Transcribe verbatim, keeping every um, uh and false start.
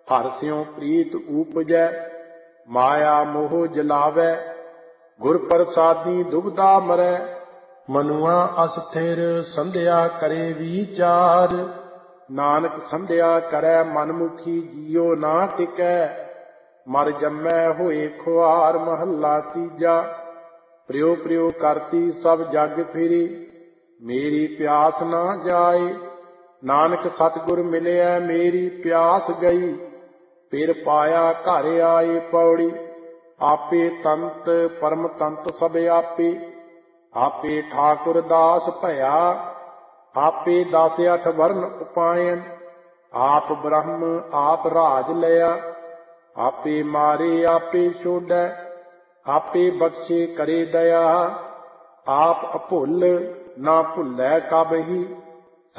हर स्यों प्रीत उपजै, माया मोह जलावै, गुर प्रसादी दुबदा मरै। मनुआ अस्थिर संध्या करे विचार, नानक संध्या करै मनमुखी जियो ना टिकै। मर जम्मै होए खुआर महला तीजा, प्रियो प्रियो करती सब जग फिरी, मेरी प्यास ना जाए। नानक सतगुर मिलिया मेरी प्यास गई, फिर पाया घर आए। पौड़ी आपे तंत परम तंत सब आपे, आपे ठाकुर दास भया, आपे दस अठ वर्ण उपायन। आप ब्रह्म आप राज लिया, आपे मारे आपे छोड़ै, आपे बख्शे करे दया। आप अभुल ना भुलै कबही,